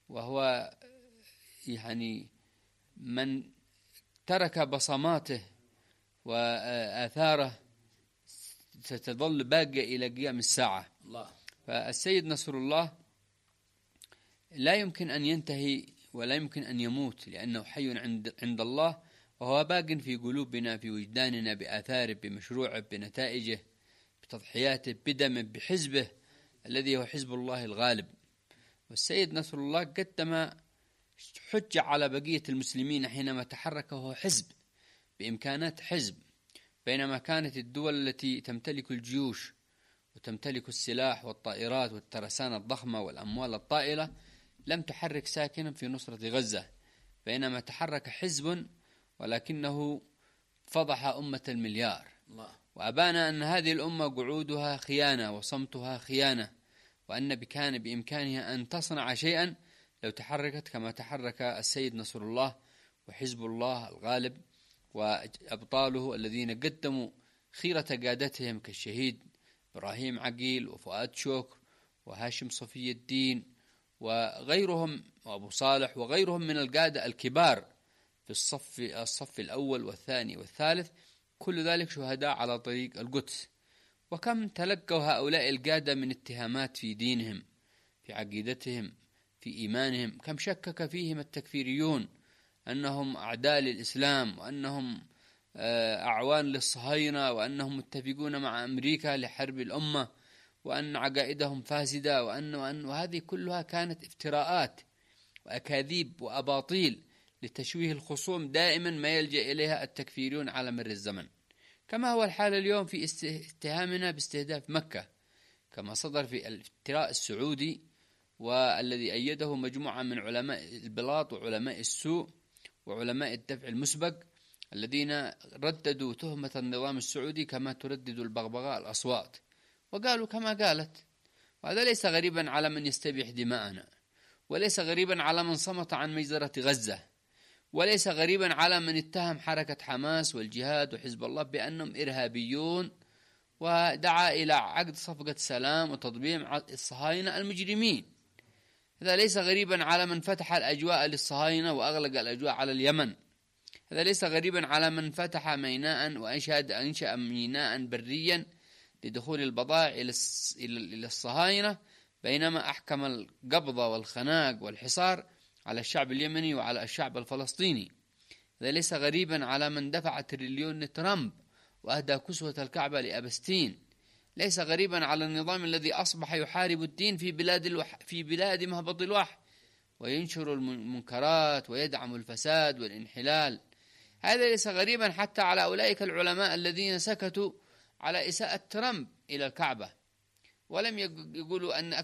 وهو يعني من ترك بصماته وآثاره ستظل باقية إلى قيام الساعة. الله. فالسيد نصر الله لا يمكن أن ينتهي ولا يمكن أن يموت، لأنه حي عند الله، وهو باق في قلوبنا، في وجداننا، بآثاره، بمشروعه، بنتائجه، بتضحياته، بدمه، بحزبه الذي هو حزب الله الغالب. والسيد نصر الله قدم حجة على بقية المسلمين حينما تحرك وهو حزب بإمكانات حزب، بينما كانت الدول التي تمتلك الجيوش وتمتلك السلاح والطائرات والترسانة الضخمة والأموال الطائلة لم تحرك ساكنا في نصرة غزة، بينما تحرك حزب ولكنه فضح أمة المليار. وأبان أن هذه الأمة قعودها خيانة وصمتها خيانة، وأن كان بإمكانها أن تصنع شيئا لو تحركت كما تحرك السيد نصر الله وحزب الله الغالب وأبطاله الذين قدموا خيرة قادتهم كالشهيد إبراهيم عقيل وفؤاد شكر وهاشم صفي الدين وغيرهم وأبو صالح وغيرهم من القادة الكبار في الصف الأول والثاني والثالث، كل ذلك شهداء على طريق القدس. وكم تلقوا هؤلاء القادة من اتهامات في دينهم، في عقيدتهم، في إيمانهم، كم شكك فيهم التكفيريون أنهم أعداء للإسلام، وأنهم أعوان للصهاينة، وأنهم متفقون مع أمريكا لحرب الأمة، وأن عقائدهم فاسدة، وهذه كلها كانت افتراءات وأكاذيب وأباطيل لتشويه الخصوم، دائما ما يلجأ إليها التكفيريون على مر الزمن، كما هو الحال اليوم في اتهامنا باستهداف مكة، كما صدر في الافتراء السعودي والذي أيده مجموعة من علماء البلاط وعلماء السوء وعلماء الدفع المسبق الذين رددوا تهمة النظام السعودي كما تردد البغبغاء الأصوات، وقالوا كما قالت. وهذا ليس غريبا على من يستبيح دماءنا، وليس غريبا على من صمت عن مجزرة غزة، وليس غريبا على من اتهم حركة حماس والجهاد وحزب الله بأنهم إرهابيون، ودعا إلى عقد صفقة سلام وتضميم الصهاينة المجرمين. هذا ليس غريبا على من فتح الأجواء للصهاينة وأغلق الأجواء على اليمن. هذا ليس غريبا على من فتح ميناء وأنشأ ميناء بريا لدخول البضائع إلى الصهاينة، بينما أحكم القبض والخناق والحصار على الشعب اليمني وعلى الشعب الفلسطيني. هذا ليس غريبا على من دفع تريليون لترامب وأهدى كسوة الكعبة لأبستين. ليس غريبا على النظام الذي أصبح يحارب الدين في بلاد مهبط الوحي، وينشر المنكرات ويدعم الفساد والانحلال. هذا ليس غريبا حتى على أولئك العلماء الذين سكتوا على إساءة ترامب إلى الكعبة، ولم يقولوا أن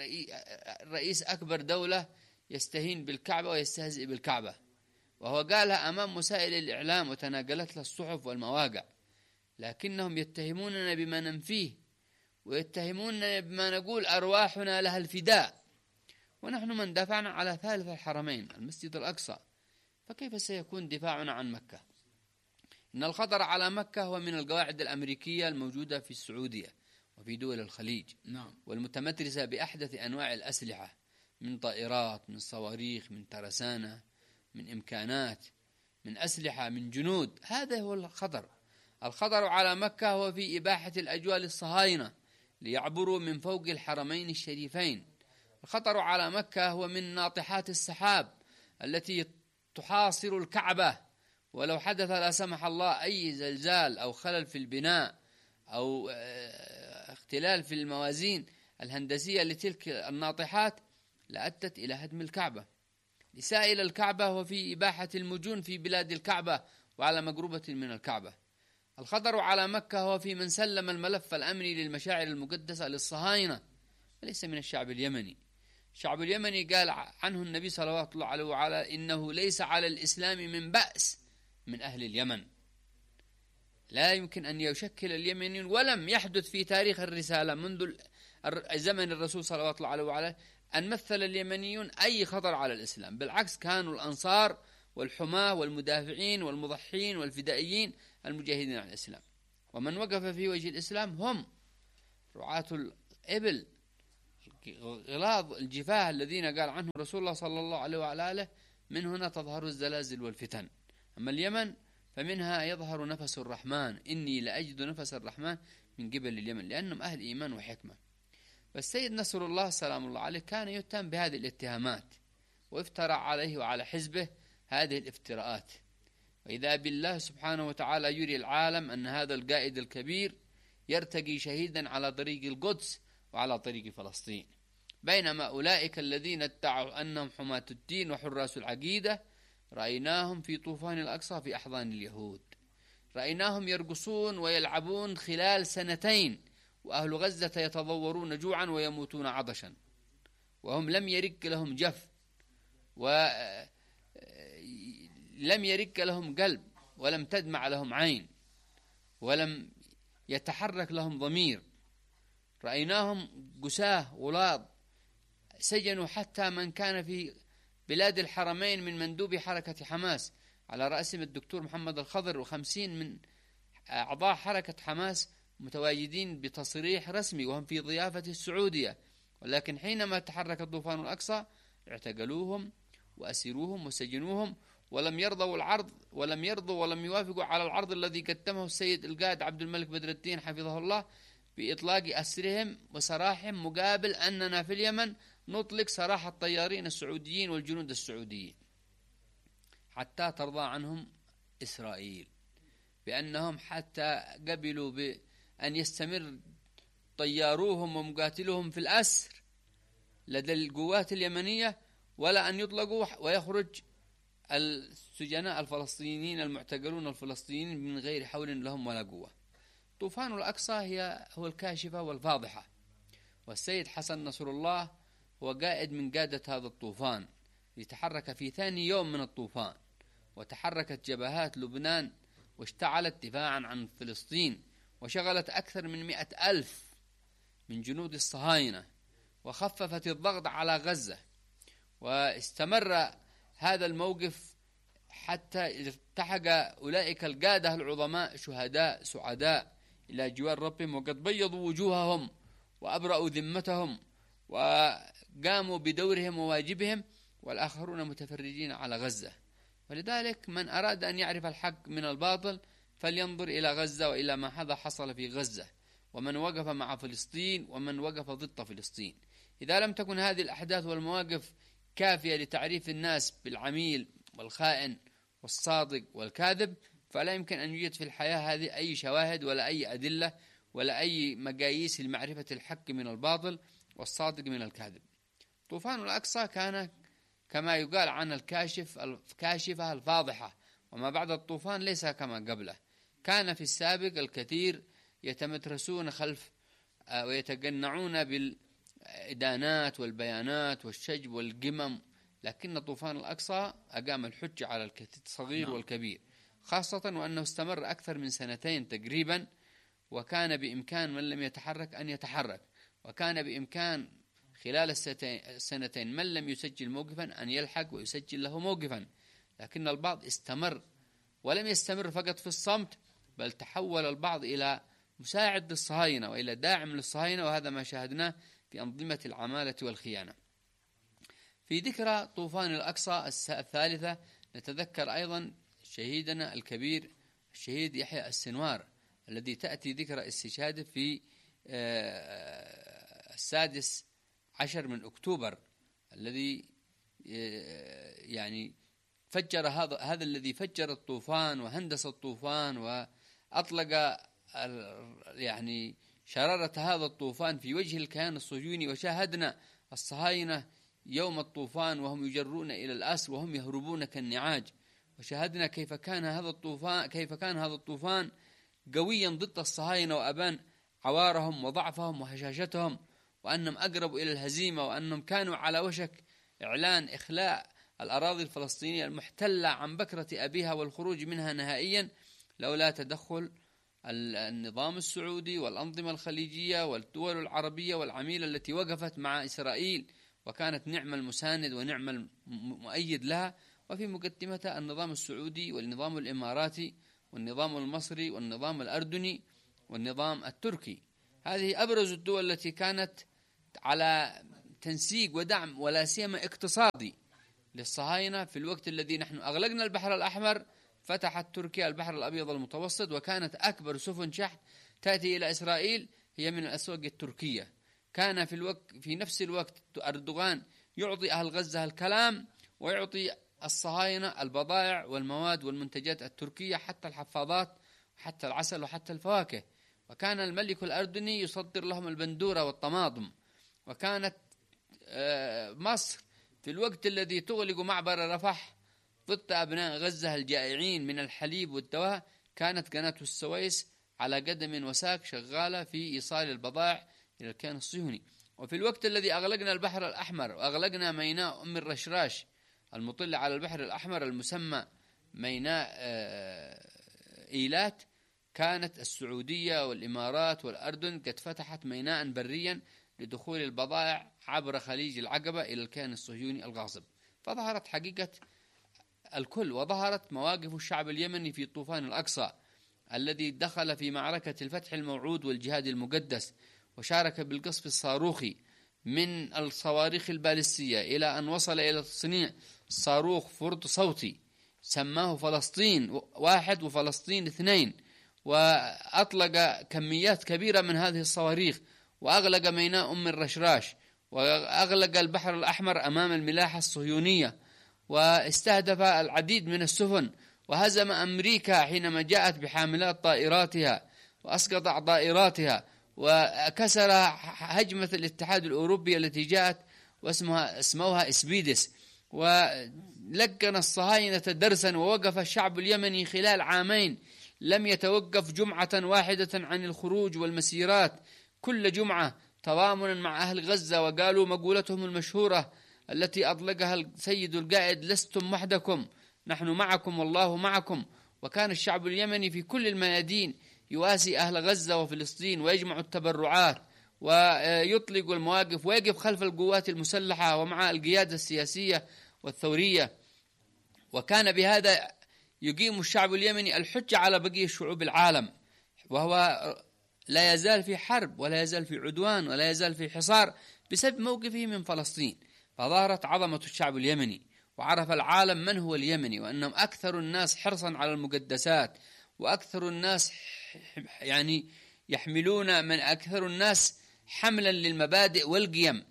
رئيس أكبر دولة يستهين بالكعبة ويستهزئ بالكعبة، وهو قالها أمام وسائل الإعلام وتناقلت له الصحف والمواقع، لكنهم يتهموننا بما ننفيه، ويتهموننا بما نقول أرواحنا لها الفداء، ونحن من دافعنا على ثالث الحرمين المسجد الأقصى، فكيف سيكون دفاعنا عن مكة؟ إن الخطر على مكة هو من القواعد الأمريكية الموجودة في السعودية وفي دول الخليج، والمتمترسة بأحدث أنواع الأسلحة، من طائرات، من صواريخ، من ترسانة، من إمكانات، من أسلحة، من جنود. هذا هو الخطر. الخطر على مكة هو في إباحة الأجواء للصهاينة ليعبروا من فوق الحرمين الشريفين. الخطر على مكة هو من ناطحات السحاب التي تحاصر الكعبة، ولو حدث لا سمح الله أي زلزال أو خلل في البناء أو اختلال في الموازين الهندسية لتلك الناطحات لأدت إلى هدم الكعبة. لسائل الكعبة وفي إباحة المجون في بلاد الكعبة وعلى مقربة من الكعبة. الخطر على مكة هو في من سلم الملف الأمني للمشاعر المقدسة للصهاينة وليس من الشعب اليمني. الشعب اليمني قال عنه النبي صلى الله عليه وسلم إنه ليس على الإسلام من بأس من أهل اليمن. لا يمكن أن يشكل اليمنيون، ولم يحدث في تاريخ الرسالة منذ زمن الرسول صلى الله عليه وسلم أن مثل اليمنيون أي خطر على الإسلام. بالعكس، كانوا الأنصار والحماة والمدافعين والمضحين والفدائيين المجاهدين على الإسلام، ومن وقف في وجه الإسلام هم رعاة الإبل غلاظ الجفاه الذين قال عنهم رسول الله صلى الله عليه وعلى آله، من هنا تظهر الزلازل والفتن. أما اليمن فمنها يظهر نفس الرحمن، إني لأجد نفس الرحمن من قبل اليمن، لأنهم أهل إيمان وحكمة. فالسيد نصر الله سلام الله عليه كان يتهم بهذه الاتهامات، وافترى عليه وعلى حزبه هذه الافتراءات. وإذا بالله سبحانه وتعالى يري العالم أن هذا القائد الكبير يرتقي شهيدا على طريق القدس وعلى طريق فلسطين، بينما أولئك الذين ادعوا أنهم حماة الدين وحراس العقيدة رأيناهم في طوفان الأقصى في أحضان اليهود، رأيناهم يرقصون ويلعبون خلال سنتين، وأهل غزة يتضورون جوعا ويموتون عطشا، وهم لم يرق لهم جف، ولم يرق لهم قلب، ولم تدمع لهم عين، ولم يتحرك لهم ضمير. رأيناهم قساه غلاظ، سجنوا حتى من كان في بلاد الحرمين من مندوب حركة حماس، على رأسهم الدكتور محمد الخضر، و50 من أعضاء حركة حماس متواجدين بتصريح رسمي وهم في ضيافة السعودية. ولكن حينما تحرك طوفان الأقصى اعتقلوهم وأسروهم وسجنوهم، ولم يرضوا العرض، ولم يوافقوا على العرض الذي قدمه السيد القائد عبد الملك بدر الدين حفظه الله بإطلاق أسرهم وسراحهم، مقابل أننا في اليمن نطلق سراح الطيارين السعوديين والجنود السعوديين، حتى ترضى عنهم إسرائيل، بأنهم حتى قبلوا بأن يستمر طياروهم ومقاتلوهم في الأسر لدى القوات اليمنية، ولا أن يطلقوا ويخرج السجناء الفلسطينيين المعتقلون الفلسطينيين من غير حول لهم ولا قوة. طوفان الأقصى هو الكاشفة والفاضحة، والسيد حسن نصر الله هو قائد من قادة هذا الطوفان، لتحرك في ثاني يوم من الطوفان، وتحركت جبهات لبنان واشتعلت دفاعا عن فلسطين، وشغلت أكثر من 100,000 من جنود الصهاينة، وخففت الضغط على غزة. واستمر هذا الموقف حتى التحق أولئك القادة العظماء شهداء سعداء إلى جوار ربهم، وقد بيضوا وجوههم وأبرأوا ذمتهم وقاموا بدورهم وواجبهم، والآخرون متفرجين على غزة. ولذلك من أراد أن يعرف الحق من الباطل فلينظر إلى غزة وإلى ما هذا حصل في غزة، ومن وقف مع فلسطين ومن وقف ضد فلسطين. إذا لم تكن هذه الأحداث والمواقف كافية لتعريف الناس بالعميل والخائن والصادق والكاذب، فلا يمكن أن يوجد في الحياة هذه أي شواهد ولا أي أدلة ولا أي مقاييس لمعرفة الحق من الباطل والصادق من الكاذب. طوفان الأقصى كان كما يقال عن الكاشفة الفاضحة، وما بعد الطوفان ليس كما قبله. كان في السابق الكثير يتمترسون خلف ويتقنعون بالإدانات والبيانات والشجب والقمم، لكن طوفان الأقصى أقام الحجة على الصغير والكبير، خاصة وأنه استمر أكثر من 2 تقريبا، وكان بإمكان من لم يتحرك أن يتحرك، وكان بإمكان خلال السنتين من لم يسجل موقفا أن يلحق ويسجل له موقفا. لكن البعض استمر، ولم يستمر فقط في الصمت، بل تحول البعض إلى مساعد للصهاينة وإلى داعم للصهاينة، وهذا ما شاهدناه في أنظمة العمالة والخيانة. في ذكرى طوفان الأقصى الثالثة نتذكر أيضا شهيدنا الكبير الشهيد يحيى السنوار، الذي تأتي ذكرى استشهاده في 16 من أكتوبر، الذي يعني فجر هذا الذي فجر الطوفان وهندس الطوفان وأطلق يعني شرارة هذا الطوفان في وجه الكيان الصهيوني. وشاهدنا الصهاينة يوم الطوفان وهم يجرون إلى الأسر وهم يهربون كالنعاج، وشاهدنا كيف كان هذا الطوفان قويا ضد الصهاينة، وأبان عوارهم وضعفهم وهشاشتهم، وأنهم أقربوا إلى الهزيمة، وأنهم كانوا على وشك إعلان إخلاء الأراضي الفلسطينية المحتلة عن بكرة أبيها والخروج منها نهائيا، لولا تدخل النظام السعودي والأنظمة الخليجية والدول العربية والعميلة التي وقفت مع إسرائيل، وكانت نعم المساند ونعم المؤيد لها، وفي مقدمتها النظام السعودي والنظام الإماراتي والنظام المصري والنظام الأردني والنظام التركي. هذه أبرز الدول التي كانت على تنسيق ودعم ولا سيما اقتصادي للصهاينة في الوقت الذي نحن أغلقنا البحر الأحمر. فتحت تركيا البحر الأبيض المتوسط، وكانت أكبر سفن شحن تأتي إلى إسرائيل هي من الأسواق التركية. كان في نفس الوقت أردوغان يعطي أهل غزة الكلام، ويعطي الصهاينة البضائع والمواد والمنتجات التركية، حتى الحفاضات حتى العسل وحتى الفواكه. وكان الملك الأردني يصدر لهم البندورة والطماطم. وكانت مصر في الوقت الذي تغلق معبر رفح ضد أبناء غزة الجائعين من الحليب والدواء، كانت قناة السويس على قدم وساق شغالة في إيصال البضائع إلى الكيان الصهيوني. وفي الوقت الذي أغلقنا البحر الأحمر وأغلقنا ميناء أم الرشراش المطل على البحر الأحمر المسمى ميناء إيلات، كانت السعودية والإمارات والأردن قد فتحت ميناء بريا لدخول البضائع عبر خليج العقبة إلى الكيان الصهيوني الغاصب. فظهرت حقيقة الكل، وظهرت مواقف الشعب اليمني في طوفان الأقصى الذي دخل في معركة الفتح الموعود والجهاد المقدس، وشارك بالقصف الصاروخي من الصواريخ البالستية إلى أن وصل إلى تصنيع صاروخ فرد صوتي سماه فلسطين 1 وفلسطين 2، وأطلق كميات كبيرة من هذه الصواريخ، وأغلق ميناء أم الرشراش، وأغلق البحر الأحمر أمام الملاحة الصهيونية، واستهدف العديد من السفن، وهزم أمريكا حينما جاءت بحاملات طائراتها وأسقط طائراتها، وكسر هجمة الاتحاد الأوروبي التي جاءت اسموها إسبيدس، ولقن الصهاينة درسا. ووقف الشعب اليمني خلال عامين لم يتوقف جمعة واحدة عن الخروج والمسيرات كل جمعة تضامنا مع أهل غزة، وقالوا مقولتهم المشهورة التي أطلقها السيد القائد: لستم وحدكم، نحن معكم والله معكم. وكان الشعب اليمني في كل الميادين يواسي أهل غزة وفلسطين، ويجمع التبرعات ويطلق المواقف، ويقف خلف القوات المسلحة ومع القيادة السياسية والثورية. وكان بهذا يقيم الشعب اليمني الحجة على بقية شعوب العالم، وهو لا يزال في حرب ولا يزال في عدوان ولا يزال في حصار بسبب موقفه من فلسطين. فظهرت عظمة الشعب اليمني، وعرف العالم من هو اليمني، وأنهم أكثر الناس حرصا على المقدسات، وأكثر الناس يحملون من أكثر الناس حملا للمبادئ والقيم،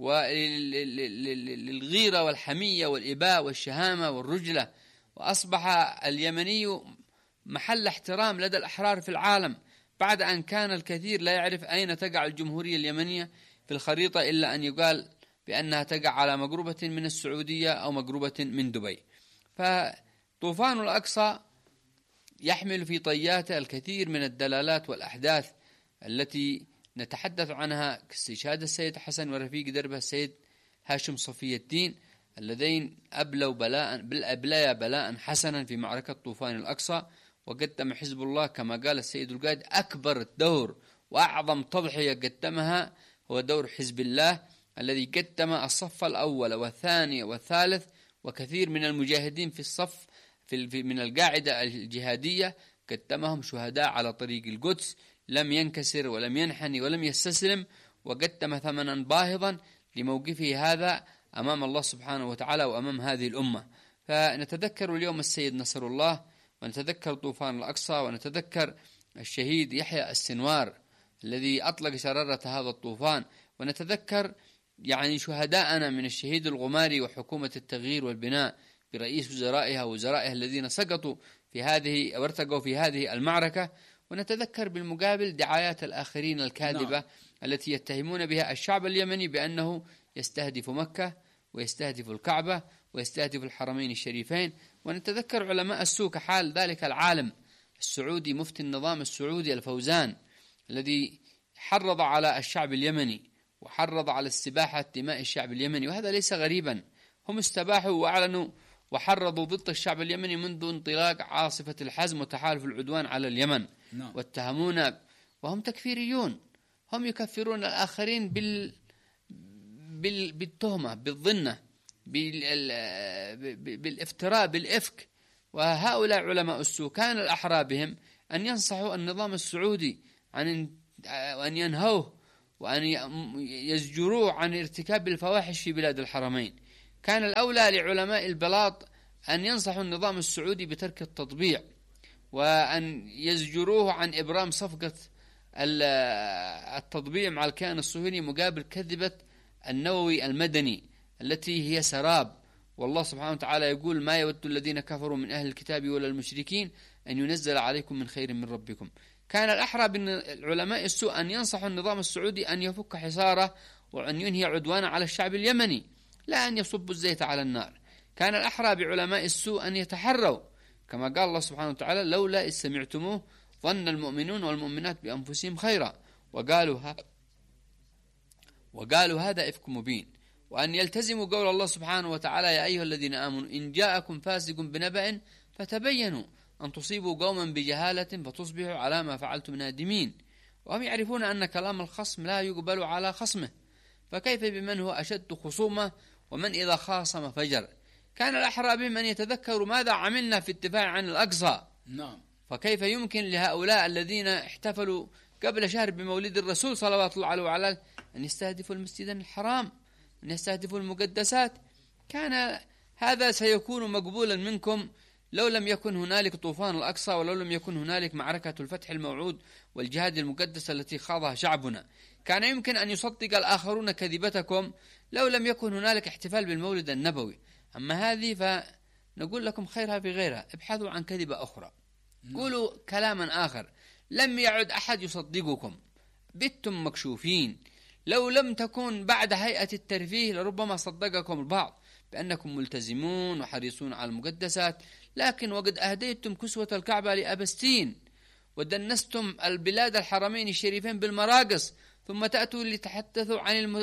وللغيرة والحمية والإباء والشهامة والرجلة. وأصبح اليمني محل احترام لدى الأحرار في العالم، بعد أن كان الكثير لا يعرف أين تقع الجمهورية اليمنية في الخريطة، إلا أن يقال بأنها تقع على مقربة من السعودية أو مقربة من دبي. فطوفان الأقصى يحمل في طياته الكثير من الدلالات والأحداث التي نتحدث عنها، كاستشهاد السيد حسن ورفيق دربه السيد هاشم صفي الدين، اللذين أبليا بلاء حسنا في معركة طوفان الأقصى. وقدم حزب الله كما قال السيد القائد أكبر دور وأعظم تضحية قدمها هو دور حزب الله، الذي قدم الصف الأول والثاني والثالث، وكثير من المجاهدين في الصف من القاعدة الجهادية قدمهم شهداء على طريق القدس، لم ينكسر ولم ينحني ولم يستسلم، وقدم ثمنا باهظا لموقفه هذا أمام الله سبحانه وتعالى وأمام هذه الأمة. فنتذكر اليوم السيد نصر الله، ونتذكر طوفان الأقصى، ونتذكر الشهيد يحيى السنوار الذي أطلق شرارة هذا الطوفان، ونتذكر شهداءنا من الشهيد الغماري وحكومة التغيير والبناء برئيس وزرائها الذين سقطوا في هذه وارتقوا في هذه المعركة. ونتذكر بالمقابل دعايات الآخرين الكاذبة التي يتهمون بها الشعب اليمني بأنه يستهدف مكة ويستهدف الكعبة ويستهدف الحرمين الشريفين. ونتذكر علماء السوء كحال ذلك العالم السعودي مفتي النظام السعودي الفوزان، الذي حرض على الشعب اليمني وحرض على استباحة دماء الشعب اليمني، وهذا ليس غريبا. هم استباحوا وأعلنوا وحرضوا ضد الشعب اليمني منذ انطلاق عاصفة الحزم وتحالف العدوان على اليمن، واتهمونا وهم تكفيريون. هم يكفرون الآخرين بالتهمة، بالظنة، بالافتراء، بالإفك. وهؤلاء علماء السوء كان الأحرى بهم أن ينصحوا النظام السعودي أن ينهوه وأن يزجروه عن ارتكاب الفواحش في بلاد الحرمين. كان الأولى لعلماء البلاط أن ينصحوا النظام السعودي بترك التطبيع، وأن يزجروه عن إبرام صفقة التطبيع مع الكيان الصهيوني مقابل كذبة النووي المدني التي هي سراب. والله سبحانه وتعالى يقول: ما يود الذين كفروا من أهل الكتاب ولا المشركين أن ينزل عليكم من خير من ربكم. كان الأحرى بالعلماء السوء أن ينصحوا النظام السعودي أن يفك حصاره وأن ينهي عدوانه على الشعب اليمني، لا أن يصبوا الزيت على النار. كان الأحرى بعلماء السوء أن يتحروا، كما قال الله سبحانه وتعالى: لولا إذ سمعتموه ظن المؤمنون والمؤمنات بأنفسهم خيرا وقالوا هذا إفك مبين. وأن يلتزموا قول الله سبحانه وتعالى: يا أيها الذين آمنوا إن جاءكم فاسق بنبأ فتبينوا أن تصيبوا قوما بجهالة فتصبحوا على ما فعلتم نادمين. وهم يعرفون أن كلام الخصم لا يقبل على خصمه، فكيف بمن هو أشد خصومة ومن إذا خاصم فجر. كان الأحرى بهم أن يتذكروا ماذا عملنا في الدفاع عن الأقصى. نعم. فكيف يمكن لهؤلاء الذين احتفلوا قبل شهر بمولد الرسول صلوات الله عليه وعلى أن يستهدفوا المسجد الحرام، أن يستهدفوا المقدسات؟ كان هذا سيكون مقبولا منكم لو لم يكن هنالك طوفان الأقصى، ولو لم يكن هنالك معركة الفتح الموعود والجهاد المقدس التي خاضها شعبنا. كان يمكن أن يصدق الآخرون كذبتكم لو لم يكن هنالك احتفال بالمولد النبوي. أما هذه فنقول لكم خيرها في غيرها، ابحثوا عن كذبة أخرى، قولوا كلاما آخر، لم يعد أحد يصدقكم، بتم مكشوفين. لو لم تكن بعد هيئة الترفيه لربما صدقكم البعض بأنكم ملتزمون وحريصون على المقدسات، لكن وقد أهديتم كسوة الكعبة لأبستين ودنستم البلاد الحرمين الشريفين بالمراقص، ثم تأتوا لتتحدثوا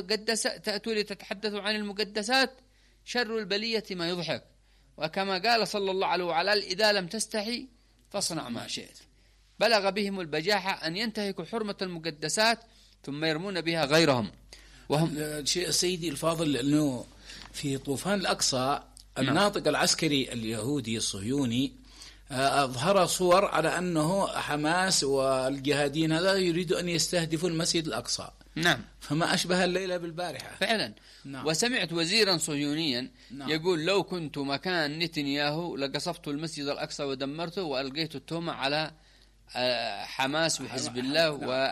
عن المقدسات. شر البلية ما يضحك. وكما قال صلى الله عليه وعلى آله: إذا لم تستحي فاصنع ما شئت. بلغ بهم البجاحة أن ينتهكوا حرمة المقدسات ثم يرمون بها غيرهم. وهم سيدي الفاضل أنه في طوفان الأقصى الناطق العسكري اليهودي الصهيوني أظهر صور على أنه حماس والجهاديين هذا يريدوا أن يستهدفوا المسجد الأقصى. نعم. فما أشبه الليلة بالبارحة فعلا. نعم. وسمعت وزيرا صهيونيا نعم. يقول: لو كنت مكان نتنياهو لقصفت المسجد الأقصى ودمرته وألقيت التهمة على حماس وحزب الله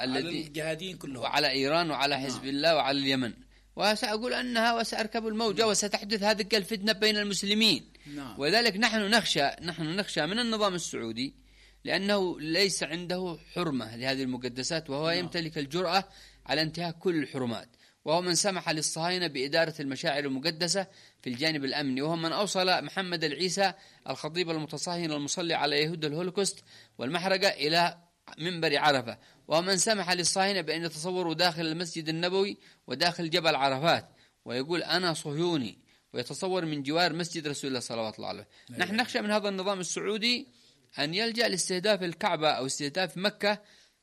والذي وعلى إيران وعلى حزب الله وعلى اليمن، وسأقول أنها وسأركب الموجة وستحدث هذه الفتنة بين المسلمين. نعم. ولذلك نحن نخشى من النظام السعودي، لأنه ليس عنده حرمة لهذه المقدسات، وهو يمتلك الجرأة على انتهاك كل الحرمات، وهو من سمح للصهاينة بإدارة المشاعر المقدسة في الجانب الأمني، وهو من أوصل محمد العيسى الخطيب المتصهين المصلي على يهود الهولوكوست والمحرقة إلى منبر عرفة، وهو من سمح للصهاينة بأن يتصوروا داخل المسجد النبوي وداخل جبل عرفات ويقول: أنا صهيوني، ويتصور من جوار مسجد رسول الله صلوات الله عليه. نحن نخشى من هذا النظام السعودي أن يلجأ لاستهداف الكعبة أو استهداف مكة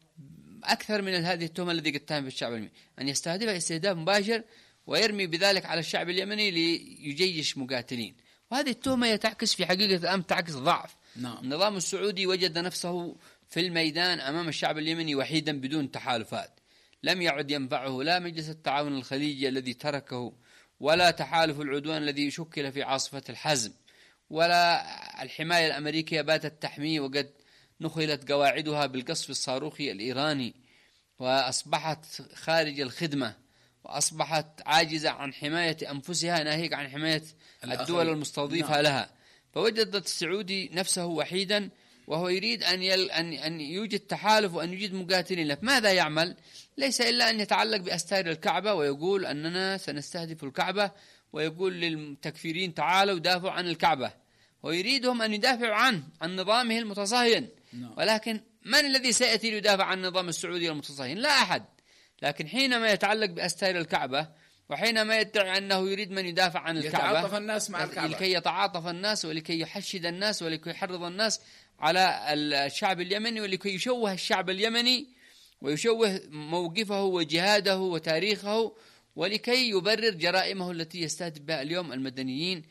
أكثر من هذه التهمة التي قد تهم في الشعب اليمني، أن يستهدفها استهداف مباشر ويرمي بذلك على الشعب اليمني ليجيش مقاتلين. وهذه التهمة تعكس في حقيقة الأمر تعكس ضعف. نعم. النظام السعودي وجد نفسه في الميدان أمام الشعب اليمني وحيدا بدون تحالفات. لم يعد ينفعه لا مجلس التعاون الخليجي الذي تركه، ولا تحالف العدوان الذي شكل في عاصفة الحزم، ولا الحماية الأمريكية باتت تحميه وقد نخلت قواعدها بالقصف الصاروخي الإيراني، وأصبحت خارج الخدمة، وأصبحت عاجزة عن حماية أنفسها ناهيك عن حماية الدول المستضيفة لها. فوجدت السعودي نفسه وحيدا، وهو يريد أن يوجد تحالف وأن يوجد مقاتلين له. ماذا يعمل؟ ليس إلا أن يتعلق بأستار الكعبة ويقول أننا سنستهدف الكعبة، ويقول للمتكفيرين تعالوا دافعوا عن الكعبة، ويريدهم أن يدافعوا عن نظامه المتصهين. ولكن من الذي سيأتي ليدافع عن النظام السعودي المتصهين؟ لا أحد. لكن حينما يتعلق بأستار الكعبة، وحينما يدعي أنه يريد من يدافع عن الكعبة، يتعاطف الناس مع الكعبة، لكي يتعاطف الناس ولكي يحشد الناس ولكي يحرض الناس على الشعب اليمني، ولكي يشوه الشعب اليمني ويشوه موقفه وجهاده وتاريخه، ولكي يبرر جرائمه التي يستهدف بها اليوم المدنيين،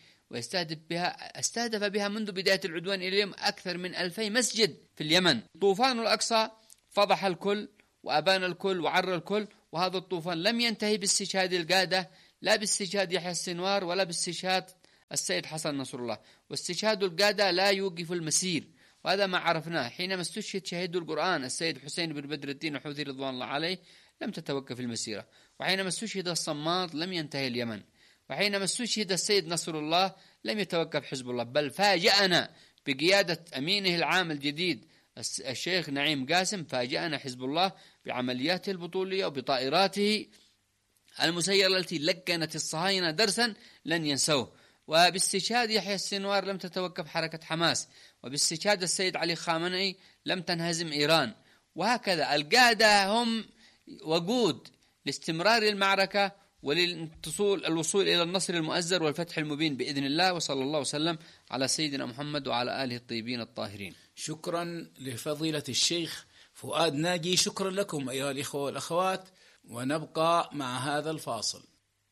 استهدف بها منذ بداية العدوان إلى اليوم أكثر من 2000 مسجد في اليمن. طوفان الأقصى فضح الكل وأبان الكل وعر الكل، وهذا الطوفان لم ينتهي باستشهاد القادة، لا باستشهاد يحيى السنوار ولا باستشهاد السيد حسن نصر الله. واستشهاد القادة لا يوقف المسير، وهذا ما عرفناه. حينما استشهد شهيد القرآن السيد حسين بن بدر الدين الحوثي رضوان الله عليه لم تتوقف المسيرة، وحينما استشهد الصماد لم ينتهي اليمن، وحينما استشهد السيد نصر الله لم يتوقف حزب الله، بل فاجأنا بقيادة أمينه العام الجديد الشيخ نعيم قاسم، فاجأنا حزب الله بعملياته البطولية وبطائراته المسيرة التي لقنت الصهاينة درسا لن ينسوه. وباستشهاد يحيى السنوار لم تتوقف حركة حماس، وباستشهاد السيد علي خامنئي لم تنهزم إيران. وهكذا القادة هم وقود لاستمرار المعركة الوصول إلى النصر المؤزر والفتح المبين بإذن الله. وصلى الله وسلم على سيدنا محمد وعلى آله الطيبين الطاهرين. شكرا لفضيلة الشيخ فؤاد ناجي، شكرا لكم أيها الإخوة والأخوات، ونبقى مع هذا الفاصل.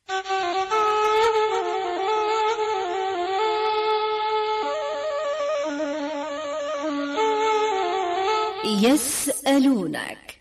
يسألونك.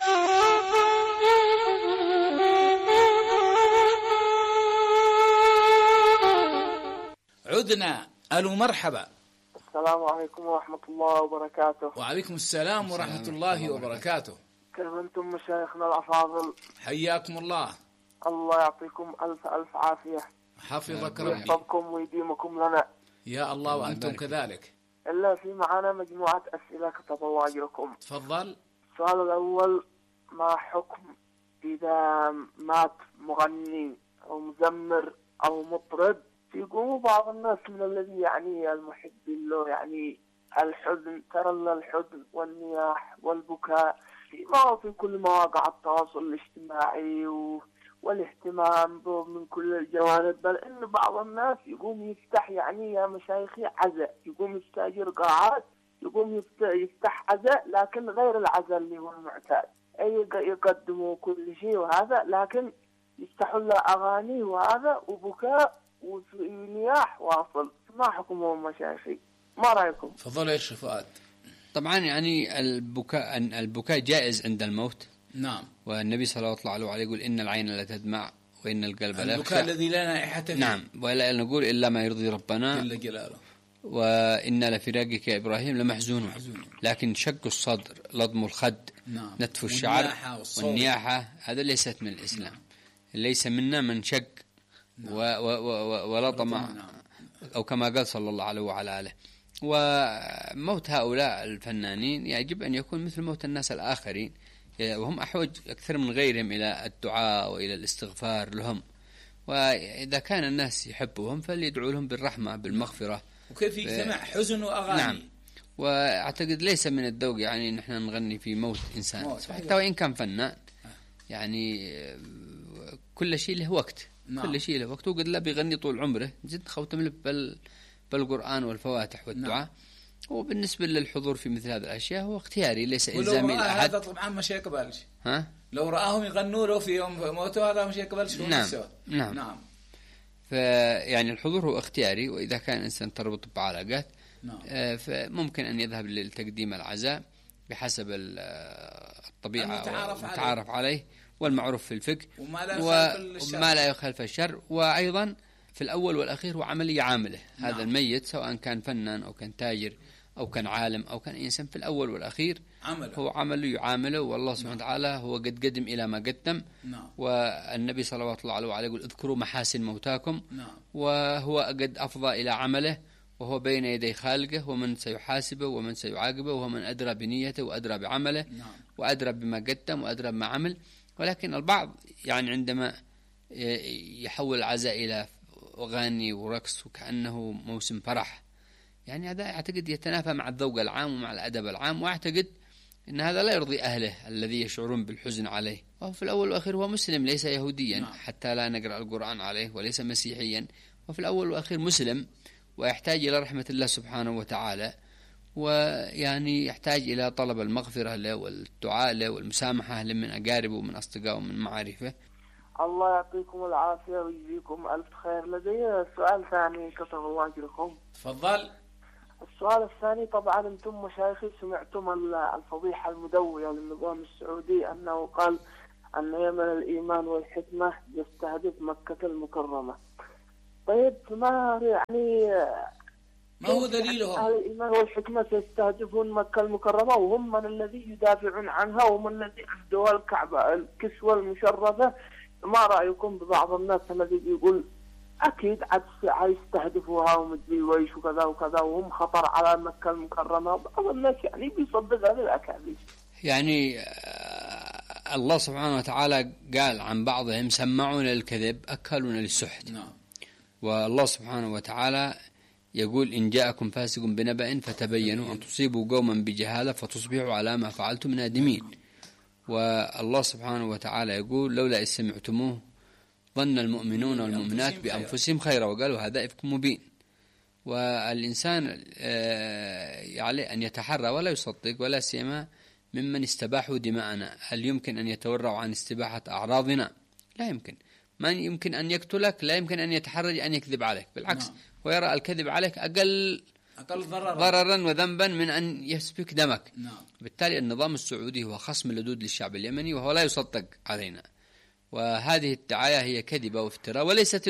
عدنا. ألو مرحبا. السلام عليكم ورحمة الله وبركاته. وعليكم السلام ورحمة الله وبركاته. كيف أنتم مشايخنا الأفاضل؟ حياكم الله. الله يعطيكم ألف ألف عافية، حفظك ربي ويحفظكم ويديمكم لنا يا الله، وأنتم كذلك. إلا في معنا مجموعة أسئلة كتب الله أجركم. تفضل. السؤال الأول: ما حكم إذا مات مغني أو مزمر أو مطرب يقوم بعض الناس من الذي يعني المحبين له يعني الحزن، ترى الحزن والنياح والبكاء في كل مواقع التواصل الاجتماعي والاهتمام به من كل الجوانب، بل إن بعض الناس يقوم يفتح يعني يا مشايخي عزاء، يقوم يستأجر قاعات، يقوم يفتح عزاء لكن غير العزاء اللي هو المعتاد، أي يقدموا كل شيء وهذا، لكن يفتحوا له أغاني وهذا وبكاء ونياح واصل. ما حكمهم مشايخي؟ ما رأيكم؟ تفضل يا شيخ فؤاد. طبعا يعني البكاء جائز عند الموت. نعم. والنبي صلى الله عليه وسلم يقول إن العين لا تدمع وإن القلب لا يخشع. البكاء الذي لا نائحة فيه. نعم. ولا نقول إلا ما يرضي ربنا جل جلاله. وإن لفراقك يا إبراهيم لمحزون. لكن شق الصدر، لضم الخد، نعم، نتف الشعر والنياحة هذا ليست من الإسلام. ليس منا من شق ولطم، أو كما قال صلى الله عليه وعلى آله. وموت هؤلاء الفنانين يجب أن يكون مثل موت الناس الآخرين، وهم أحوج أكثر من غيرهم إلى الدعاء وإلى الاستغفار لهم. وإذا كان الناس يحبهم فليدعوا لهم بالرحمة بالمغفرة. وكيف يجتمع حزن وأغاني؟ نعم. وأعتقد ليس من الذوق يعني نحن نغني في موت إنسان، حتى وإن كان فنان، يعني كل شيء له وقت. نعم. كل شيء له وقت. وقد لا بيغني طول عمره زد خوتم له بالقرآن والفواتح والدعاء. نعم. وبالنسبة للحضور في مثل هذه الأشياء هو اختياري ليس إلزامي لأحد. هذا طبعا مش يقبلش. لو رآهم يغنوا له في يوم موته هذا مش يقبلش. نعم. نعم. فيعني الحضور هو اختياري، وإذا كان إنسان تربط بعلاقات نعم. فممكن أن يذهب للتقديم العزاء بحسب الطبيعة المتعارف عليه والمعروف في الفقه وما لا يخالف الشر. وأيضا في الأول والأخير هو عملية عامله. نعم. هذا الميت سواء كان فنان أو كان تاجر أو كان عالم أو كان إنسان، في الأول والأخير هو عمله يعامله، والله سبحانه وتعالى هو قد قدم إلى ما قدم. نعم. والنبي صلى الله عليه وسلم يقول اذكروا محاسن موتاكم. نعم. وهو قد أفضى إلى عمله، وهو بين يدي خالقه، ومن سيحاسبه ومن سيعاقبه، وهو من أدرى بنيته وأدرى بعمله. نعم. وأدرى بما قدم وأدرى بما عمل. ولكن البعض يعني عندما يحول العزاء إلى أغاني ورقص وكأنه موسم فرح، يعني هذا أعتقد يتنافى مع الذوق العام ومع الأدب العام، وأعتقد أن هذا لا يرضي أهله الذي يشعرون بالحزن عليه. وهو في الأول والأخير هو مسلم ليس يهوديا. نعم. حتى لا نقرأ القرآن عليه، وليس مسيحيا، وفي الأول والأخير مسلم ويحتاج إلى رحمة الله سبحانه وتعالى، ويعني يحتاج إلى طلب المغفرة له والدعاء له والمسامحة له من أقاربه ومن أصدقائه ومن معارفه. الله يعطيكم العافية ويجزيكم ألف خير. لدي سؤال ثاني كتب الله أجركم. تفضل. السؤال الثاني: طبعا أنتم مشايخي سمعتم الفضيحة المدوية للنظام السعودي أنه قال أن يمن الإيمان والحكمة يستهدف مكة المكرمة. طيب ما يعني ما هو دليلهم؟ أهل الإيمان والحكمة يستهدفون مكة المكرمة وهم من الذي يدافعون عنها ومن الذي أهدوا الكعبة الكسوة المشرفة. ما رأيكم ببعض الناس الذي يقول أكيد يستهدفوها ومدري ويش وكذا وكذا وهم خطر على مكة المكرمة؟ بعض الناس يعني بيصدق هذه الأكاذيب. يعني الله سبحانه وتعالى قال عن بعضهم سمعون للكذب أكلون للسحت. نعم. والله سبحانه وتعالى يقول إن جاءكم فاسق بنبأ فتبينوا أن تصيبوا قوما بجهالة فتصبحوا على ما فعلتم نادمين. والله سبحانه وتعالى يقول لولا إذ سمعتموه ظن المؤمنون والمؤمنات بأنفسهم خيرا وقالوا هذا إفك مبين. والإنسان عليه أن يتحرى ولا يصدق، ولا سيما ممن استباحوا دماءنا. هل يمكن أن يتورعوا عن استباحة أعراضنا؟ لا يمكن. ما يمكن أن يقتلك، لا يمكن أن يتحرج أن يكذب عليك، بالعكس. نعم. ويرى الكذب عليك أقل ضررا وذنبا من أن يسفك دمك. نعم. بالتالي النظام السعودي هو خصم لدود للشعب اليمني وهو لا يصدق علينا. وهذه الدعاية هي كذبة وافتراء وليست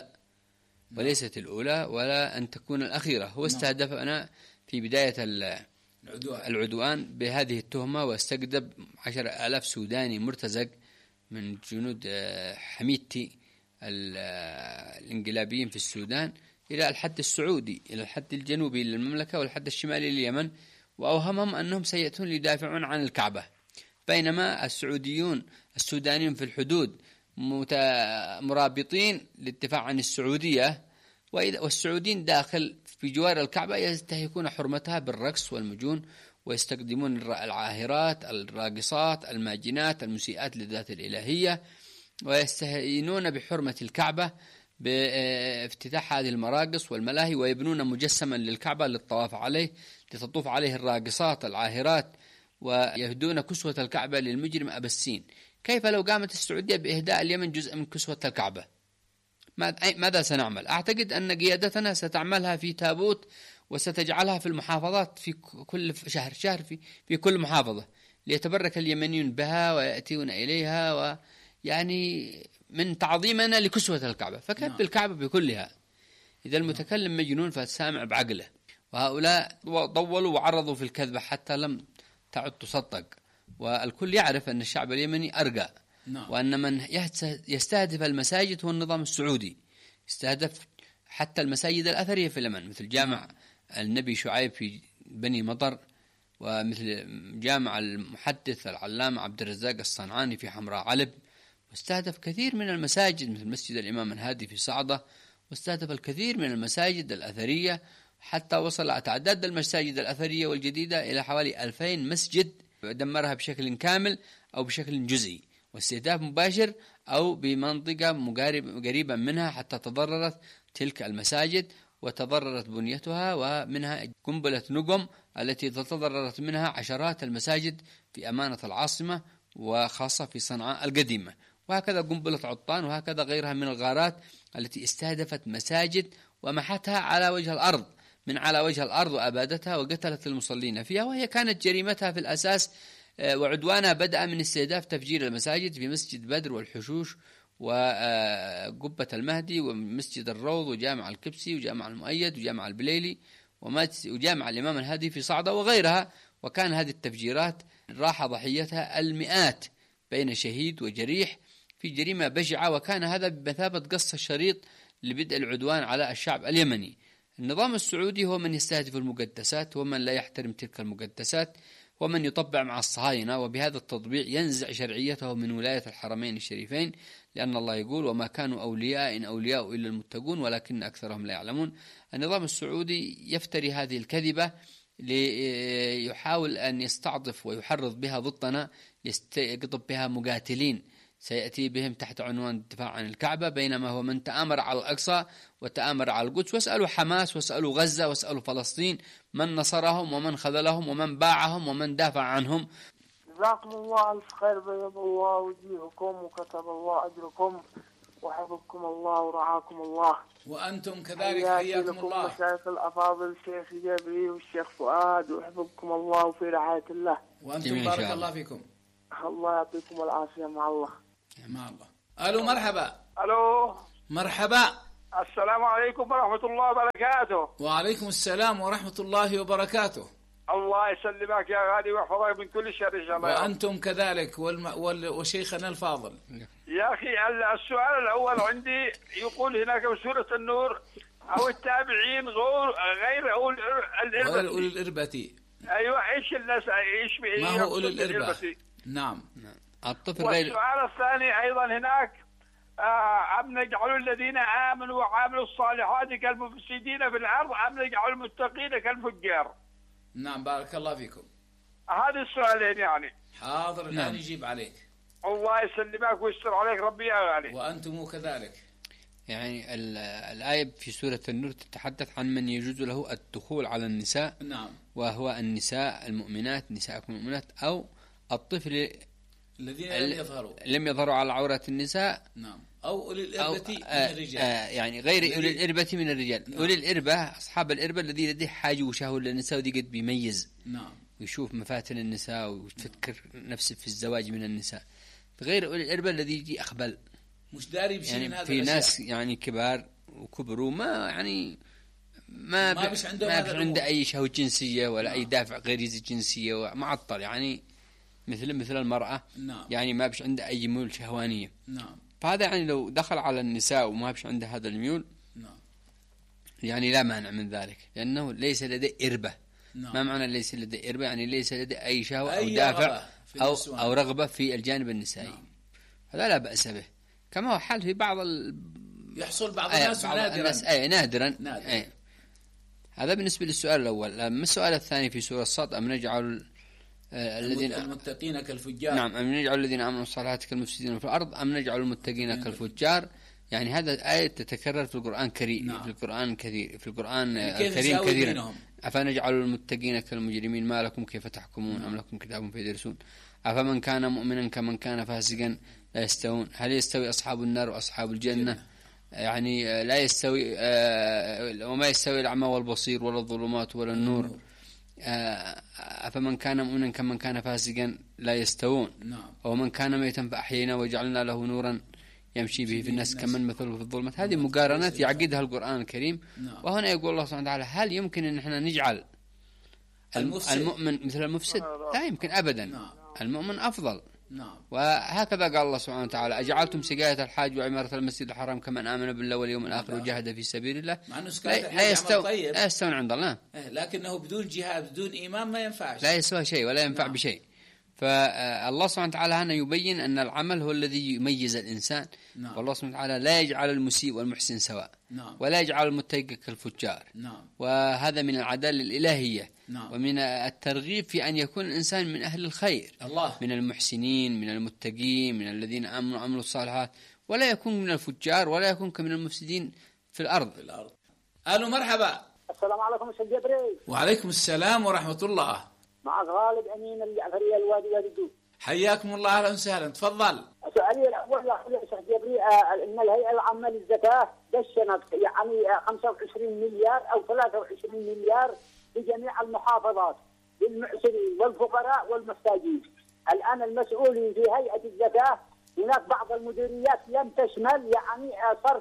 الأولى ولا أن تكون الأخيرة. هو استهدفنا في بداية العدوان بهذه التهمة، واستقدب 10,000 سوداني مرتزق من جنود حميدتي الانقلابيين في السودان إلى الحد السعودي، إلى الحد الجنوبي للمملكة والحد الشمالي لليمن، وأوهمهم أنهم سيأتون ليدافعون عن الكعبة، بينما السودانيون في الحدود مرابطين للدفاع عن السعودية، والسعوديين داخل في جوار الكعبة يستهيكون حرمتها بالرقص والمجون، ويستخدمون العاهرات الراقصات الماجنات المسيئات للذات الإلهية، ويستهينون بحرمة الكعبة بافتتاح هذه المراقص والملاهي، ويبنون مجسما للكعبة للطواف عليه لتطوف عليه الراقصات العاهرات، ويهدون كسوة الكعبة للمجرم أبسين. كيف لو قامت السعودية بإهداء اليمن جزء من كسوة الكعبة؟ ماذا سنعمل؟ أعتقد أن قيادتنا ستعملها في تابوت وستجعلها في المحافظات في كل شهر في كل محافظة ليتبرك اليمنيون بها ويأتون إليها، ويعني من تعظيمنا لكسوة الكعبة. فكيف بالكعبة بكلها؟ إذا المتكلم مجنون فالسامع بعقله. وهؤلاء طولوا وعرضوا في الكذبة حتى لم تعد تصدق، والكل يعرف أن الشعب اليمني أرقى، وأن من يستهدف المساجد هو النظام السعودي. يستهدف حتى المساجد الأثرية في اليمن، مثل جامع النبي شعيب في بني مطر، ومثل جامع المحدث العلامة عبد الرزاق الصنعاني في حمراء علب. واستهدف كثير من المساجد مثل مسجد الإمام الهادي في صعدة، واستهدف الكثير من المساجد الأثرية، حتى وصل تعداد المساجد الأثرية والجديدة إلى حوالي 2000 مسجد، دمرها بشكل كامل أو بشكل جزئي، واستهداف مباشر أو بمنطقة قريبة منها، حتى تضررت تلك المساجد وتضررت بنيتها، ومنها قنبلة نقم التي تضررت منها عشرات المساجد في أمانة العاصمة وخاصة في صنعاء القديمة. وهكذا قنبلة عطان، وهكذا غيرها من الغارات التي استهدفت مساجد ومحتها على وجه الأرض وأبادتها وقتلت المصلين فيها. وهي كانت جريمتها في الأساس وعدوانها بدأ من استهداف تفجير المساجد في مسجد بدر والحشوش وقبة المهدي ومسجد الروض وجامع الكبسي وجامع المؤيد وجامع البليلي وجامع الإمام الهادي في صعدة وغيرها. وكان هذه التفجيرات راح ضحيتها المئات بين شهيد وجريح في جريمة بشعة، وكان هذا بمثابة قص الشريط لبدء العدوان على الشعب اليمني. النظام السعودي هو من يستهدف المقدسات، ومن لا يحترم تلك المقدسات، ومن يطبع مع الصهاينة، وبهذا التطبيع ينزع شرعيته من ولاية الحرمين الشريفين، لأن الله يقول وما كانوا أولياء إن أولياء إلا المتقون ولكن أكثرهم لا يعلمون. النظام السعودي يفتري هذه الكذبة ليحاول أن يستعطف ويحرض بها ضدنا، يستقطب بها مقاتلين سيأتي بهم تحت عنوان الدفاع عن الكعبة، بينما هو من تآمر على الأقصى وتآمر على القدس. واسألوا حماس واسألوا غزة واسألوا فلسطين من نصرهم ومن خذلهم ومن باعهم ومن دافع عنهم. جزاكم الله ألف خير، بيض الله وجيهكم وكتب الله أجركم وحفظكم الله ورعاكم الله. وأنتم كذلك حياكم الله. مشايخ الأفاضل الشيخ جابري والشيخ فؤاد، وحفظكم الله في رعاية الله. وأنتم بارك الله فيكم. الله يعطيكم العافية مع الله. مع الله. ألو مرحبا. الو مرحبا. السلام عليكم ورحمة الله وبركاته. وعليكم السلام ورحمة الله وبركاته. الله يسلمك يا غالي ويحفظك من كل شر إن شاء الله. وأنتم كذلك وشيخنا الفاضل. يا أخي السؤال الأول عندي يقول هناك في سورة النور أو التابعين غير أولي الإربة. أيوة إيش الناس ما هو أولي الإربة؟ نعم. الطفل غير. والسؤال الثاني أيضا هناك أم نجعل الذين آمنوا وعملوا الصالحات كالمفسدين في الأرض أم نجعل المتقين كالفجار. نعم بارك الله فيكم. هذه السؤالين يعني. حاضر الآن يجيب عليك. الله يسلمك ويستر عليك ربي يا غالي. وأنتم كذلك. يعني الآية في سورة النور تتحدث عن من يجوز له الدخول على النساء. نعم. وهو النساء المؤمنات، نساءكم المؤمنات، أو الطفل الذين لم يظهروا على عورة النساء. نعم. أو أولي الإربة من الرجال. يعني غير أولي الإربة من الرجال. نعم. أولي الإربة أصحاب الإربة الذي لديه حاجة وشهوة للنساء ودي قد بيميز. نعم. ويشوف مفاتن النساء ويفكر نفسه في الزواج من النساء. غير أولي الإربة الذي يجي أخبل مش داري بشيء يعني من هذا في ناس يعني كبار وكبروا ما يعني ما بش عنده أي شهوة جنسية ولا أي دافع غريزي جنسية ومعطل يعني مثل المرأة. نعم. يعني ما بش عنده أي ميول شهوانية. نعم. فهذا يعني لو دخل على النساء وما بش عنده هذا الميول. نعم. يعني لا مانع من ذلك لأنه ليس لديه إربة. نعم. ما معنى ليس لديه إربة؟ يعني ليس لديه أي شهوة أي أو دافع أو رغبة في الجانب النسائي. نعم. هذا لا بأس به، كما هو حال في يحصل بعض الناس نادرا. هذا بالنسبة للسؤال الأول. أما السؤال الثاني في سورة الصاد أم نجعل الذين المتقين كالفجار. نعم. أم نجعل الذين آمنوا الصالحات كالمفسدين في الأرض أم نجعل المتقين كالفجار. يعني هذا آية تتكرر في القرآن الكريم. نعم. في القرآن كثير، في القرآن الكريم كثيرا. أفنجعل المتقين كالمجرمين ما لكم كيف تحكمون. أم لكم كتاب فيدرسون أفمن كان مؤمنا كمن كان فاسقا لا يستوون. هل يستوي أصحاب النار وأصحاب الجنة؟ يعني لا يستوي. وما يستوي الأعمى والبصير ولا الظلمات ولا النور. أفمن كان مؤمنا كمن كان فاسقا لا يستوون. نعم. ومن كان ميتا فأحيينا وجعلنا له نورا يمشي به في الناس كمن مثله في الظلمات. هذه مقارنات يعقدها القرآن الكريم. نعم. وهنا يقول الله سبحانه وتعالى هل يمكن أن احنا نجعل المؤمن مثل المفسد؟ لا يمكن أبدا. نعم. المؤمن أفضل. نعم. وهكذا قال الله سبحانه وتعالى أجعلتم سقاية الحاج وعمارة المسجد الحرام كمن آمن بالله واليوم الآخر وجاهد في سبيل الله. لا يستوون عند الله. لكنه بدون جهاد بدون إيمان ما ينفعش. لا يسوى شيء ولا ينفع. نعم. بشيء. فالله سبحانه وتعالى هنا يبين أن العمل هو الذي يميز الإنسان. نعم. والله سبحانه وتعالى لا يجعل المسيء والمحسن سواء. نعم. ولا يجعل المتقي كالفجار. نعم. وهذا من العدالة الإلهية. نعم. ومن الترغيب في أن يكون الإنسان من أهل الخير. الله. من المحسنين، من المتقين، من الذين آمنوا وعملوا الصالحات، ولا يكون من الفجار ولا يكون من المفسدين في الأرض. أهلا مرحبا. السلام عليكم أستاذ جبريل. وعليكم السلام ورحمة الله. مع غالب أمين الجعفرية الوادي والدو. حياكم الله أهلا وسهلا. تفضل. سؤالي الأول يا أستاذ جبريل إن الهيئة العامة للزكاة دشنت يعني 25 مليار أو 23 مليار لجميع المحافظات للمعسرين والفقراء والمحتاجين. الآن المسؤولين في هيئة الزكاة هناك بعض المديريات لم تشمل يعني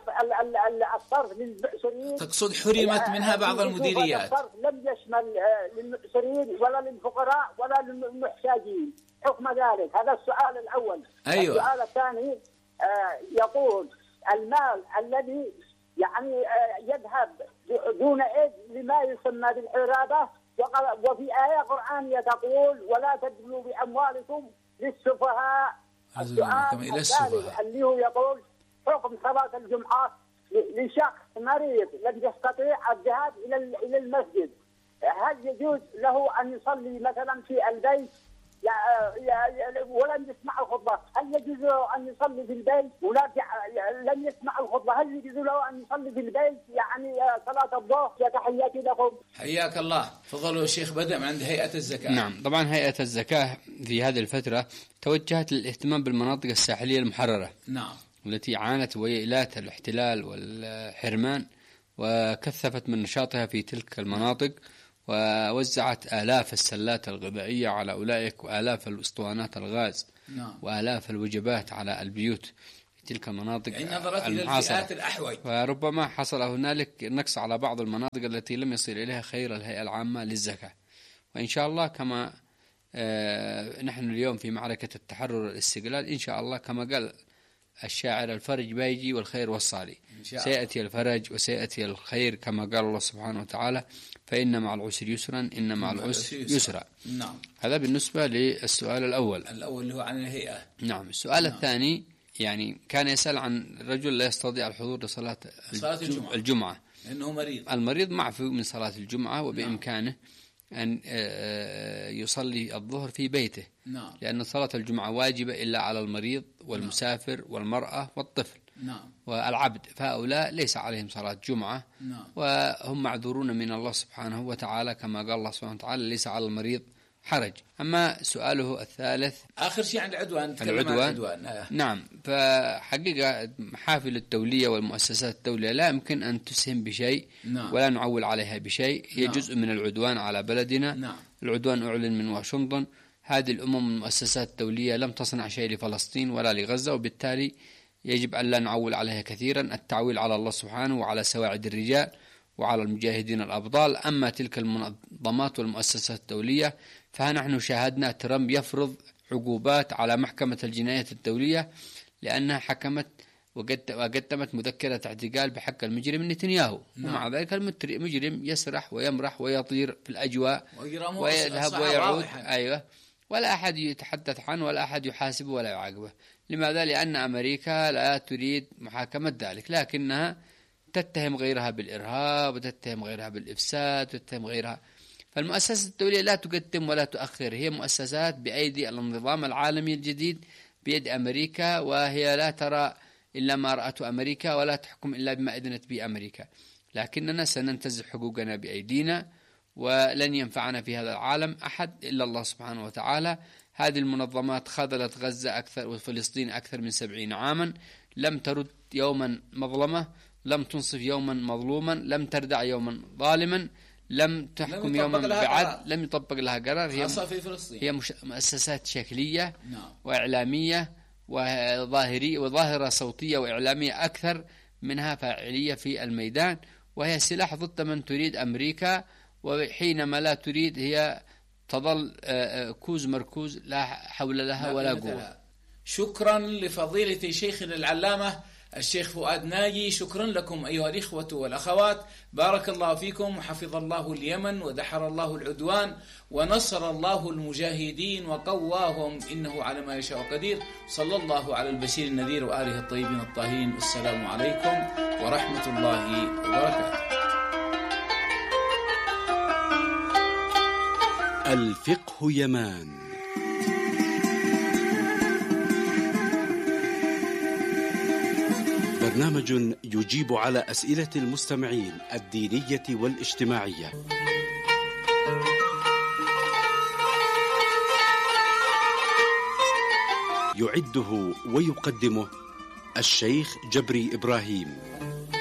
الصرف للمعسرين. تقصد حرمت منها بعض المديريات؟ الصرف لم يشمل للمعسرين ولا للفقراء ولا للمحتاجين. حكم ذلك هذا السؤال الأول. أيوة. السؤال الثاني يقول المال الذي يعني يذهب دون إذن لما يسمى بالحرابة، وفي آية قرآنية تقول ولا تدلوا بأموالكم للسفهاء. السؤال الثالث اللي هو يقول حكم صلاة الجمعة لشخص مريض لم يستطيع الذهاب إلى المسجد، هل يجوز له أن يصلي مثلا في البيت ولم يسمع الخطبة؟ هل يجوز له أن يصلي في البيت لم يسمع الخطبة؟ هل يجوز له أن يصلي في البيت يعني صلاة الظهر؟ تحياتي لكم. حياك الله. تفضلوا الشيخ بدم عند هيئة الزكاة. نعم طبعا هيئة الزكاة في هذه الفترة توجهت للاهتمام بالمناطق الساحلية المحررة. نعم. التي عانت ويلات الاحتلال والحرمان، وكثفت من نشاطها في تلك المناطق، ووزعت آلاف السلات الغذائية على أولئك وآلاف الأسطوانات الغاز وآلاف الوجبات على البيوت في تلك المناطق المحاصرة، الأحوج. وربما حصل هنالك نقص على بعض المناطق التي لم يصل إليها خير الهيئة العامة للزكاة. وإن شاء الله كما نحن اليوم في معركة التحرر والاستقلال، إن شاء الله كما قال الشاعر: الفرج بيجي والخير والصالي، سيأتي الفرج وسيأتي الخير كما قال الله سبحانه وتعالى: فإن مع العسر يسرا إن مع العسر يسرا. نعم. هذا بالنسبة للسؤال الأول اللي هو عن الهيئة. نعم. السؤال الثاني يعني كان يسأل عن رجل لا يستطيع الحضور لصلاة الجمعة لأنه مريض. المريض معفو من صلاة الجمعة وبإمكانه أن يصلي الظهر في بيته، لأن صلاة الجمعة واجبة إلا على المريض والمسافر والمرأة والطفل والعبد، فهؤلاء ليس عليهم صلاة جمعة وهم معذورون من الله سبحانه وتعالى، كما قال الله سبحانه وتعالى: ليس على المريض حرج. أما سؤاله الثالث آخر شيء عن العدوان. نعم. فحقيقة محافل الدولية والمؤسسات الدولية لا يمكن أن تسهم بشيء ولا نعول عليها بشيء، هي جزء من العدوان على بلدنا. العدوان أعلن من واشنطن. هذه الأمم المؤسسات الدولية لم تصنع شيء لفلسطين ولا لغزة، وبالتالي يجب أن لا نعول عليها كثيرا. التعويل على الله سبحانه وعلى سواعد الرجال وعلى المجاهدين الأبطال. أما تلك المنظمات والمؤسسات الدولية فنحن شاهدنا ترامب يفرض عقوبات على محكمة الجنايات الدولية لأنها حكمت وقدمت مذكرة اعتقال بحق المجرم نتنياهو. ومع ذلك المجرم يسرح ويمرح ويطير في الأجواء ويذهب ويعود. أيوة. ولا أحد يتحدث عنه ولا أحد يحاسبه ولا يعاقبه. لماذا؟ لأن أمريكا لا تريد محاكمة ذلك، لكنها تتهم غيرها بالإرهاب وتتهم غيرها بالإفساد وتتهم غيرها. فالمؤسسات الدولية لا تقدم ولا تؤخر، هي مؤسسات بأيدي النظام العالمي الجديد بيد أمريكا، وهي لا ترى إلا ما رأته أمريكا ولا تحكم إلا بما أذنت به أمريكا. لكننا سننتزع حقوقنا بأيدينا ولن ينفعنا في هذا العالم أحد إلا الله سبحانه وتعالى. هذه المنظمات خذلت غزة أكثر وفلسطين أكثر من 70 عاما، لم ترد يوما مظلمة، لم تنصف يوما مظلوما، لم تردع يوما ظالما، لم تحكم يوما بعدل، لم يطبق لها قرار. هي مؤسسات شكلية وإعلامية وظاهرة صوتية وإعلامية أكثر منها فاعلية في الميدان، وهي سلاح ضد من تريد أمريكا، وحينما لا تريد هي تظل كوز مركوز لا حول لها ولا قوة. شكرا لفضيلة شيخنا العلامة الشيخ فؤاد ناجي. شكرا لكم أيها الإخوة والأخوات، بارك الله فيكم وحفظ الله اليمن ودحر الله العدوان ونصر الله المجاهدين وقواهم، إنه على ما يشاء قدير. صلى الله على البشير النذير وآله الطيبين الطاهرين. والسلام عليكم ورحمة الله وبركاته. الفقه يمان، برنامج يجيب على أسئلة المستمعين الدينية والاجتماعية. يعده ويقدمه الشيخ جبري إبراهيم.